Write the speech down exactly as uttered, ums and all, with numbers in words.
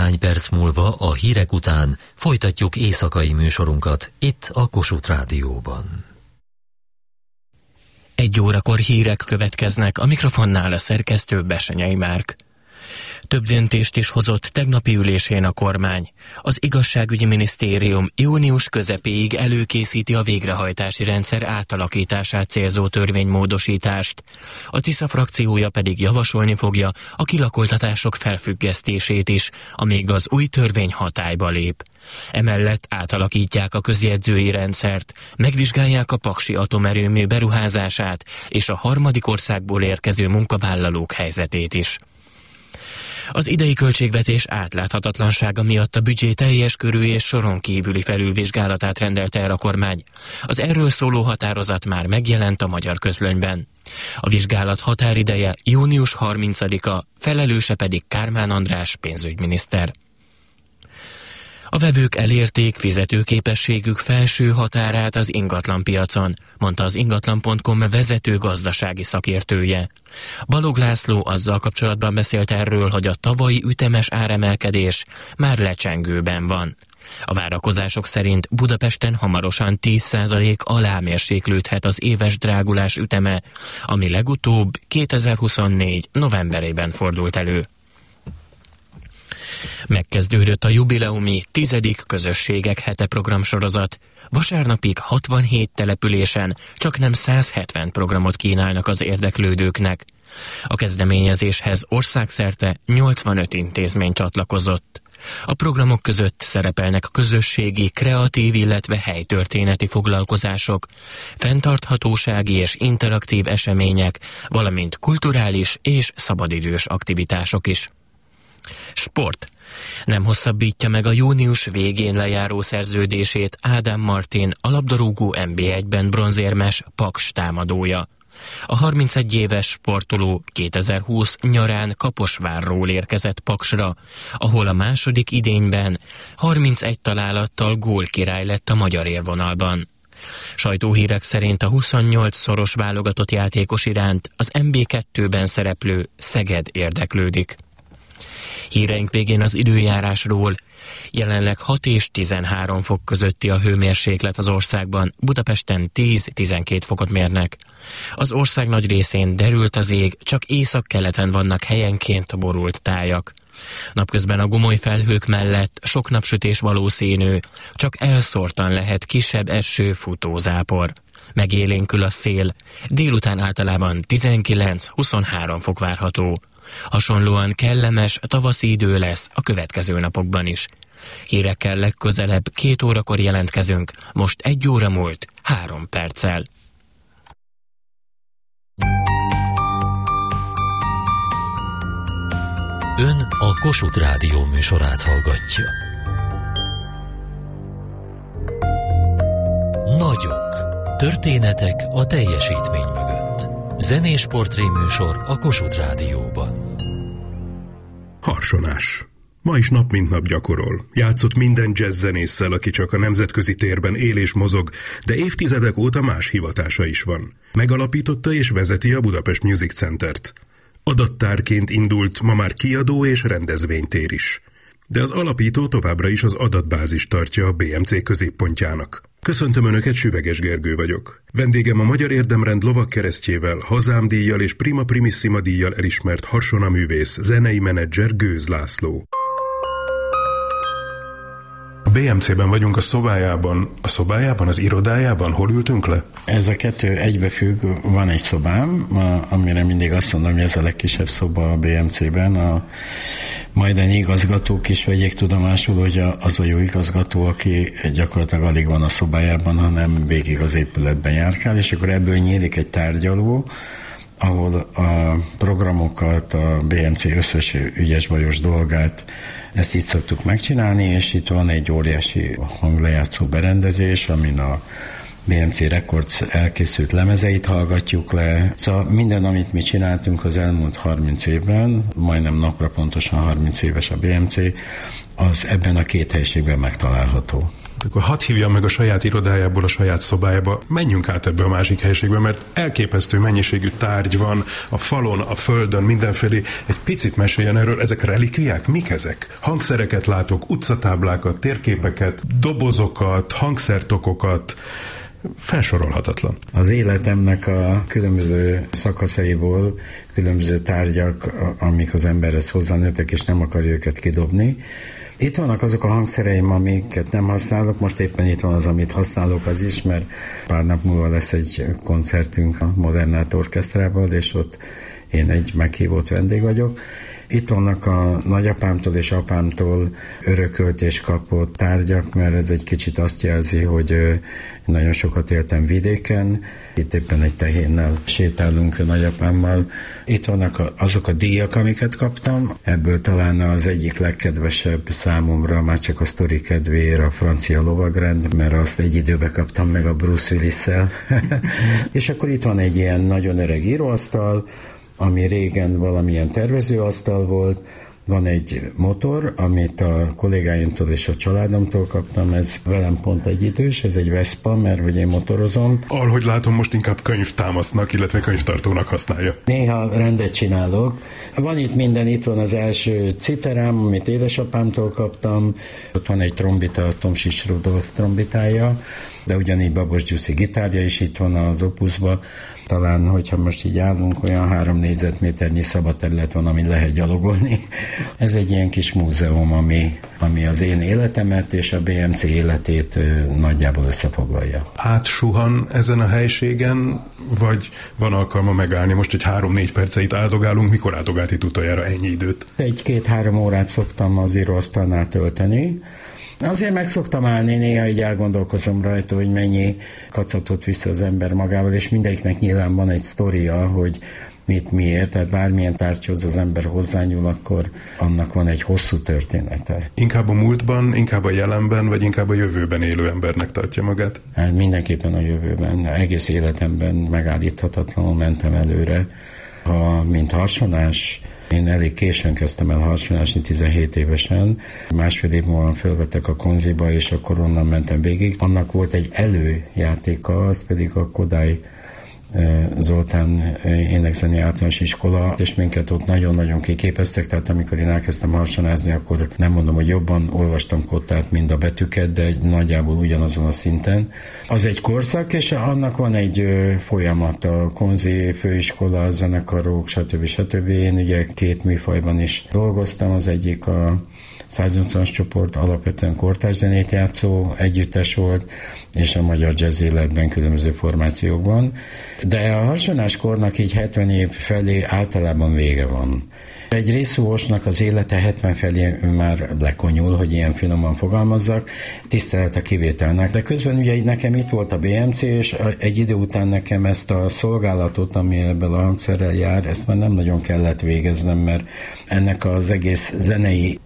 Néhány perc múlva a hírek után folytatjuk éjszakai műsorunkat itt a Kossuth Rádióban. Egy órakor hírek következnek, a mikrofonnál a szerkesztő Bessenyei Márk. Több döntést is hozott tegnapi ülésén a kormány. Az igazságügyi minisztérium június közepéig előkészíti a végrehajtási rendszer átalakítását célzó törvénymódosítást. A Tisza frakciója pedig javasolni fogja a kilakoltatások felfüggesztését is, amíg az új törvény hatályba lép. Emellett átalakítják a közjegyzői rendszert, megvizsgálják a paksi atomerőmű beruházását és a harmadik országból érkező munkavállalók helyzetét is. Az idei költségvetés átláthatatlansága miatt a büdzsé teljes körű és soron kívüli felülvizsgálatát rendelte el a kormány. Az erről szóló határozat már megjelent a Magyar Közlönyben. A vizsgálat határideje június harmincadika, felelőse pedig Kármán András pénzügyminiszter. A vevők elérték fizetőképességük felső határát az ingatlanpiacon, mondta az ingatlan pont com vezető gazdasági szakértője. Balogh László azzal kapcsolatban beszélt erről, hogy a tavalyi ütemes áremelkedés már lecsengőben van. A várakozások szerint Budapesten hamarosan tíz százalék alá mérséklődhet az éves drágulás üteme, ami legutóbb kétezer-huszonnégy novemberében fordult elő. Megkezdődött a jubileumi tizedik Közösségek hete programsorozat. Vasárnapig hatvanhét településen csaknem száz hetven programot kínálnak az érdeklődőknek. A kezdeményezéshez országszerte nyolcvanöt intézmény csatlakozott. A programok között szerepelnek közösségi, kreatív, illetve helytörténeti foglalkozások, fenntarthatósági és interaktív események, valamint kulturális és szabadidős aktivitások is. Sport. Nem hosszabbítja meg a június végén lejáró szerződését Ádám Martin, a labdarúgó en bé egyben bronzérmes Paks támadója. A harmincegy éves sportoló kétezer-húsz nyarán Kaposvárról érkezett Paksra, ahol a második idényben harmincegy találattal gólkirály lett a magyar élvonalban. Sajtóhírek szerint a huszonnyolc szoros válogatott játékos iránt az en bé kettőben szereplő Szeged érdeklődik. Híreink végén az időjárásról. Jelenleg hat és tizenhárom fok közötti a hőmérséklet az országban, Budapesten tíz-tizenkét fokot mérnek. Az ország nagy részén derült az ég, csak északkeleten vannak helyenként borult tájak. Napközben a gomoly felhők mellett sok napsütés valószínű, csak elszórtan lehet kisebb eső, futózápor. Megélénkül a szél, délután általában tizenkilenc-huszonhárom fok várható. Hasonlóan kellemes tavaszi idő lesz a következő napokban is. Hírekkel legközelebb két órakor jelentkezünk, most egy óra múlt három perccel. Ön a Kossuth Rádió műsorát hallgatja. Nagyok. Történetek a teljesítmény mögött. Zenés portréműsor a Kossuth Rádióban. Harsonás. Ma is nap mint nap gyakorol. Játszott minden jazzzenésszel, aki csak a nemzetközi térben él és mozog, de évtizedek óta más hivatása is van. Megalapította és vezeti a Budapest Music Centert. Adattárként indult, ma már kiadó és rendezvénytér is. De az alapító továbbra is az adatbázis tartja a bé em cé középpontjának. Köszöntöm Önöket, Süveges Gergő vagyok. Vendégem a Magyar Érdemrend lovagkeresztjével, Hazám díjjal és Prima Primissima díjjal elismert harsonaművész, zenei menedzser Gőz László. A bé em cében vagyunk, a szobájában. A szobájában, az irodájában? Hol ültünk le? Ez a kettő egybefügg. Van egy szobám, amire mindig azt mondom, hogy ez a legkisebb szoba a bé em cében. A majdani igazgatók is vegyék tudomásul, hogy az a jó igazgató, aki gyakorlatilag alig van a szobájában, hanem végig az épületben járkál, és akkor ebből nyílik egy tárgyaló, ahol a programokat, a bé em cé összes ügyes-bajos dolgát, ezt így szoktuk megcsinálni, és itt van egy óriási hanglejátszó berendezés, amin a bé em cé Records elkészült lemezeit hallgatjuk le. Szóval minden, amit mi csináltunk az elmúlt harminc évben, majdnem napra pontosan harminc éves a bé em cé, az ebben a két helyiségben megtalálható. Akkor hadd hívjam meg a saját irodájából a saját szobájába, menjünk át ebbe a másik helyiségbe, mert elképesztő mennyiségű tárgy van a falon, a földön, mindenfelé. Egy picit meséljen erről, ezek relikviák? Mik ezek? Hangszereket látok, utcatáblákat, térképeket, dobozokat, hangszertokokat, felsorolhatatlan. Az életemnek a különböző szakaszaiból különböző tárgyak, amik az emberhez hozzánőttek, és nem akarja őket kidobni. Itt vannak azok a hangszereim, amiket nem használok, most éppen itt van az, amit használok az is, mert pár nap múlva lesz egy koncertünk a Modern Art Orchestrával, és ott én egy meghívott vendég vagyok. Itt vannak a nagyapámtól és apámtól örökölt és kapott tárgyak, mert ez egy kicsit azt jelzi, hogy nagyon sokat éltem vidéken. Itt éppen egy tehénnel sétálunk a nagyapámmal. Itt vannak azok a díjak, amiket kaptam. Ebből talán az egyik legkedvesebb számomra, már csak a sztori kedvéért, a francia lovagrend, mert azt egy időben kaptam meg a Bruce Willis-szel. És akkor itt van egy ilyen nagyon öreg íróasztal, ami régen valamilyen tervezőasztal volt. Van egy motor, amit a kollégáimtól és a családomtól kaptam, ez velem pont egy idős, ez egy Vespa, mert hogy én motorozom. Ahogy látom, most inkább könyvtámasznak, illetve könyvtartónak használja. Néha rendet csinálok. Van itt minden, itt van az első citerám, amit édesapámtól kaptam, ott van egy trombita, Tomsics Rudolf trombitája, de ugyanígy Babos Gyuszi gitárja is itt van az Opusba. Talán, hogyha most így állunk, olyan három négyzetméternyi szabad terület van, amin lehet gyalogolni. Ez egy ilyen kis múzeum, ami, ami az én életemet és a bé em cé életét nagyjából összefoglalja. Átsuhan ezen a helységen, vagy van alkalma megállni? Most egy három-négy perceit áldogálunk, mikor áldogált itt utoljára ennyi időt? Egy-két-három órát szoktam az íróasztalnál tölteni. Azért meg szoktam állni, néha így elgondolkozom rajta, hogy mennyi kacatot vissza az ember magával, és mindegyiknek nyilván van egy sztoria, hogy mit, miért, tehát bármilyen tárgyhoz az ember hozzányúl, akkor annak van egy hosszú története. Inkább a múltban, inkább a jelenben, vagy inkább a jövőben élő embernek tartja magát? Hát mindenképpen a jövőben. Egész életemben megállíthatatlanul mentem előre. Ha, mint harsonás, én elég későn kezdtem el harsonásni, tizenhét évesen. Másfél év múlva fölvettek a Konziba, és akkor onnan mentem végig. Annak volt egy előjátéka, az pedig a Kodály Zoltán énekzeni általános iskola, és minket ott nagyon-nagyon kiképeztek, tehát amikor én elkezdtem harsonázni, akkor nem mondom, hogy jobban olvastam Kottát, mint a betűket, de nagyjából ugyanazon a szinten. Az egy korszak, és annak van egy folyamat, a Konzi főiskola, a zenekarok, stb. stb. Én ugye két műfajban is dolgoztam, az egyik a száznyolcvanas csoport, alapvetően kortárs zenét játszó együttes volt, és a magyar jazz életben különböző formációkban. De a harsonáskornak így hetven év felé általában vége van. Egy részúvósnak az élete hetven felé már lekonyul, hogy ilyen finoman fogalmazzak, tisztelet a kivételnek. De közben ugye nekem itt volt a bé em cé, és egy idő után nekem ezt a szolgálatot, ami ebből a hangszerrel jár, ezt már nem nagyon kellett végeznem, mert ennek az egész zenei